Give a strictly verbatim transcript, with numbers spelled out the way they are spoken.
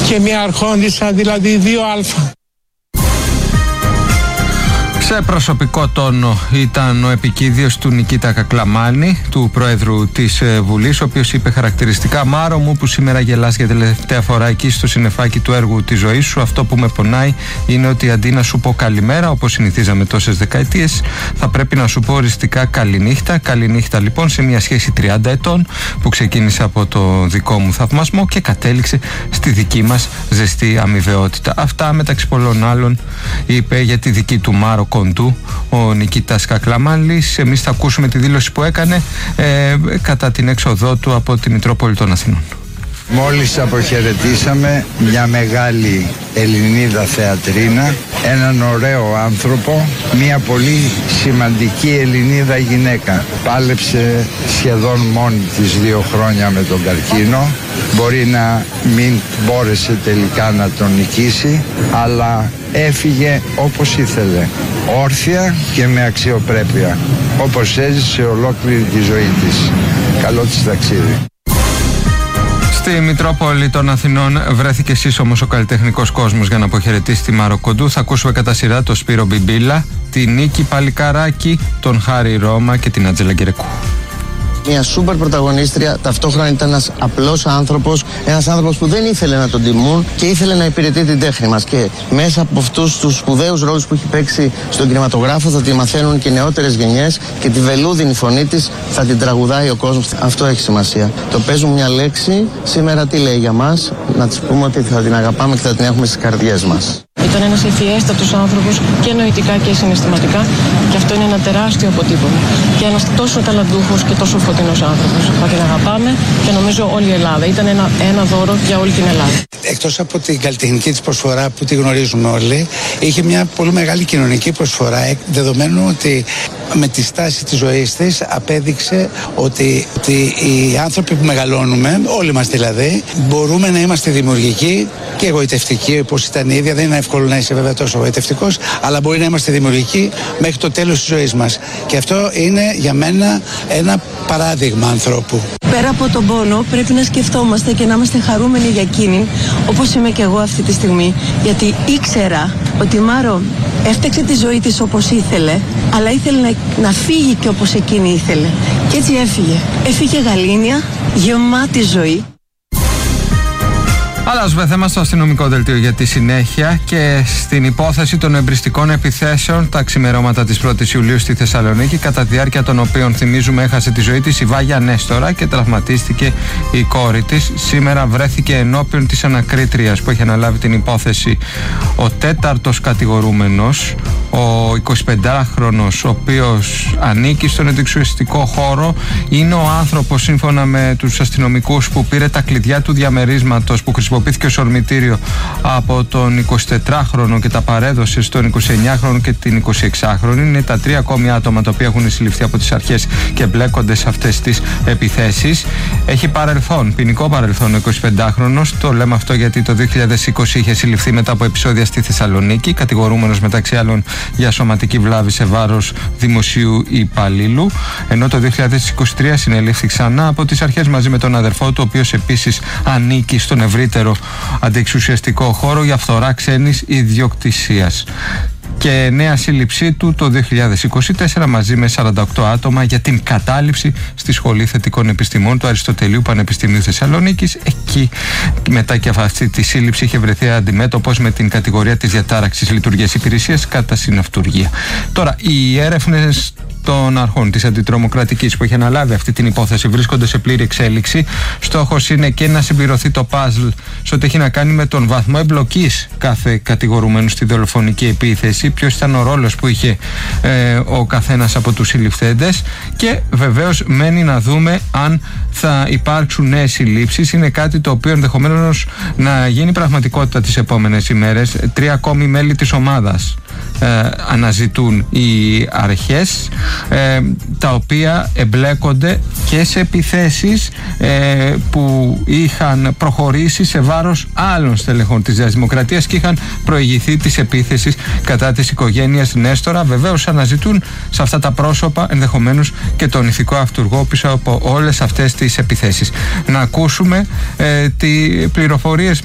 και μια αρχόντισσα, δηλαδή δύο α. Σε προσωπικό τόνο ήταν ο επικίδιος του Νικήτα Κακλαμάνη, του Προέδρου της Βουλής, ο οποίος είπε χαρακτηριστικά: «Μάρο μου, που σήμερα γελάς για τελευταία φορά εκεί στο συννεφάκι του έργου της ζωής σου, αυτό που με πονάει είναι ότι αντί να σου πω καλημέρα, όπως συνηθίζαμε τόσες δεκαετίες, θα πρέπει να σου πω οριστικά καληνύχτα». Καληνύχτα λοιπόν σε μια σχέση τριάντα ετών που ξεκίνησε από το δικό μου θαυμασμό και κατέληξε στη δική μας ζεστή αμοιβαιότητα. Αυτά μεταξύ πολλών άλλων είπε για τη δική του Μάρο Κοντού ο Νικήτας Κακλαμάνης. Εμείς θα ακούσουμε τη δήλωση που έκανε ε, κατά την έξοδό του από τη Μητρόπολη των Αθηνών. Μόλις αποχαιρετήσαμε μια μεγάλη Ελληνίδα θεατρίνα, έναν ωραίο άνθρωπο, μια πολύ σημαντική Ελληνίδα γυναίκα. Πάλεψε σχεδόν μόνη της δύο χρόνια με τον καρκίνο. Μπορεί να μην μπόρεσε τελικά να τον νικήσει, αλλά έφυγε όπως ήθελε, όρθια και με αξιοπρέπεια, όπως έζησε ολόκληρη τη ζωή της. Καλό της ταξίδι. Στη Μητρόπολη των Αθηνών βρέθηκε σύσσωμος ο καλλιτεχνικός κόσμος για να αποχαιρετήσει τη Μάρο Κοντού. Θα ακούσουμε κατά σειρά τον Σπύρο Μπιμπίλα, τη Νίκη Παλικαράκη, τον Χάρη Ρώμα και την Άντζελα Γκερεκού. Μια σούπερ πρωταγωνίστρια, ταυτόχρονα ήταν ένας απλός άνθρωπος, ένας άνθρωπος που δεν ήθελε να τον τιμούν και ήθελε να υπηρετεί την τέχνη μας. Και μέσα από αυτούς τους σπουδαίους ρόλους που έχει παίξει στον κινηματογράφο θα τη μαθαίνουν και οι νεότερες γενιές και τη βελούδινη φωνή της θα την τραγουδάει ο κόσμος. Αυτό έχει σημασία. Το παίζουν μια λέξη, σήμερα τι λέει για μας, να της πούμε ότι θα την αγαπάμε και θα την έχουμε στις καρδιές μας. Ήταν ένας ευφιέστατος άνθρωπος και νοητικά και συναισθηματικά και αυτό είναι ένα τεράστιο αποτύπωμα. Και ένας τόσο ταλαντούχος και τόσο φωτεινός άνθρωπος. Θα την αγαπάμε και νομίζω όλη η Ελλάδα. Ήταν ένα, ένα δώρο για όλη την Ελλάδα. Εκτός από την καλλιτεχνική της προσφορά που τη γνωρίζουμε όλοι, είχε μια πολύ μεγάλη κοινωνική προσφορά, δεδομένου ότι με τη στάση της ζωής της απέδειξε ότι, ότι οι άνθρωποι που μεγαλώνουμε, όλοι μας δηλαδή, μπορούμε να είμαστε δημιουργικοί και εγωιτευτικοί, όπως ήταν η ίδια. Δεν είναι εύκολο να είσαι βέβαια τόσο εγωιτευτικός, αλλά μπορεί να είμαστε δημιουργικοί μέχρι το τέλος της ζωής μας. Και αυτό είναι για μένα ένα παράδειγμα ανθρώπου. Πέρα από τον πόνο, πρέπει να σκεφτόμαστε και να είμαστε χαρούμενοι για εκείνη, όπως είμαι και εγώ αυτή τη στιγμή. Γιατί ήξερα ότι η Μάρο έφτιαξε τη ζωή της όπως ήθελε, αλλά ήθελε να, να φύγει και όπως εκείνη ήθελε. Και έτσι έφυγε. Έφυγε γαλήνια, γεμάτη ζωή. Αλλάζουμε θέμα στο αστυνομικό δελτίο για τη συνέχεια και στην υπόθεση των εμπριστικών επιθέσεων τα ξημερώματα της πρώτης Ιουλίου στη Θεσσαλονίκη, κατά τη διάρκεια των οποίων, θυμίζουμε, έχασε τη ζωή της η Βάγια Νέστορα και τραυματίστηκε η κόρη της. Σήμερα βρέθηκε ενώπιον της ανακρίτριας που έχει αναλάβει την υπόθεση ο τέταρτος κατηγορούμενος, ο εικοσιπεντάχρονος, ο οποίος ανήκει στον εξουσιαστικό χώρο. Είναι ο άνθρωπος, σύμφωνα με τους αστυνομικούς, που πήρε τα κλειδιά του διαμερίσματος που χρησιμοποιήθηκε ως ορμητήριο από τον εικοσιτετράχρονο και τα παρέδωσε στον εικοσιεννιάχρονο και την εικοσιεξάχρονη. Είναι τα τρία ακόμη άτομα τα οποία έχουν συλληφθεί από τις αρχές και μπλέκονται σε αυτές τις επιθέσεις. Έχει παρελθόν, ποινικό παρελθόν ο εικοσιπεντάχρονος. Το λέμε αυτό γιατί το δύο χιλιάδες είκοσι είχε συλληφθεί μετά από επεισόδια στη Θεσσαλονίκη, κατηγορούμενος μεταξύ άλλων για σωματική βλάβη σε βάρος δημοσίου υπαλλήλου. Ενώ το δύο χιλιάδες είκοσι τρία συνελήφθη ξανά από τις αρχές μαζί με τον αδερφό του, ο οποίος επίσης ανήκει στον ευρύτερο αντιεξουσιαστικό χώρο για φθορά ξένης ιδιοκτησίας. Και νέα σύλληψή του το δύο χιλιάδες είκοσι τέσσερα μαζί με σαράντα οκτώ άτομα για την κατάληψη στη Σχολή Θετικών Επιστημών του Αριστοτελείου Πανεπιστημίου Θεσσαλονίκης. Εκεί, μετά και αυτή τη σύλληψη, είχε βρεθεί αντιμέτωπος με την κατηγορία της διατάραξης λειτουργίας υπηρεσίας κατά συναυτουργία. Τώρα, οι έρευνες των αρχών της αντιτρομοκρατικής που έχει αναλάβει αυτή την υπόθεση βρίσκονται σε πλήρη εξέλιξη. Στόχος είναι και να συμπληρωθεί το παζλ σε ό,τι έχει να κάνει με τον βαθμό εμπλοκής κάθε κατηγορουμένου στη δολοφονική επίθεση, ποιος ήταν ο ρόλος που είχε ε, ο καθένας από τους συλληφθέντες, και βεβαίως μένει να δούμε αν θα υπάρξουν νέες συλλήψεις. Είναι κάτι το οποίο ενδεχομένως να γίνει πραγματικότητα τις επόμενες ημέρες. Τρία ακόμη μέλη της ομάδας ε, αναζητούν οι αρχές, ε, τα οποία εμπλέκονται και σε επιθέσεις ε, που είχαν προχωρήσει σε βάρος άλλων στελεχών της Νέας Δημοκρατίας και είχαν προηγηθεί της επίθεσης κατά της οικογένειας Νέστορα. Βεβαίως αναζητούν σε αυτά τα πρόσωπα ενδεχομένως και τον ηθικό αυτούργο πίσω από όλες αυτές τις επιθέσεις. Να ακούσουμε ε, τι πληροφορίες